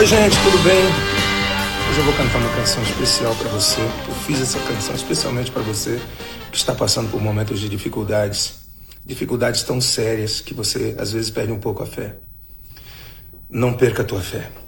Oi gente, tudo bem? Hoje eu vou cantar uma canção especial para você. Eu fiz essa canção especialmente para você que está passando por momentos de dificuldades. Dificuldades tão sérias que você às vezes perde um pouco a fé. Não perca a tua fé.